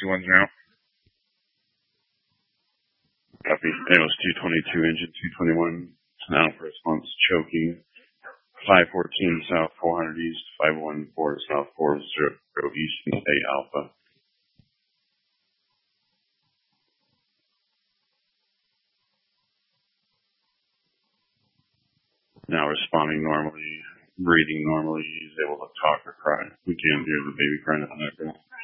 ones now. Copy. Amos 222, engine 221. Now for response, choking. 514 south, 400 east, 514 south, 40 east, and stay alpha. Now responding normally, breathing normally. He's able to talk or cry. We can't hear the baby crying in the background.